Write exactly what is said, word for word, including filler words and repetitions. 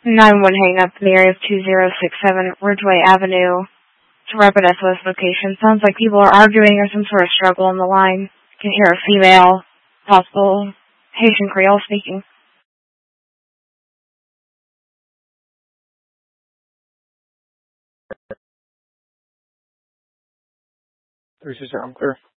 nine one hang up in the area of two zero six seven Ridgeway Avenue to Rapid S O S location. Sounds like people are arguing or some sort of struggle on the line. You can hear a female, possible Haitian Creole speaking. three six zero, I'm clear.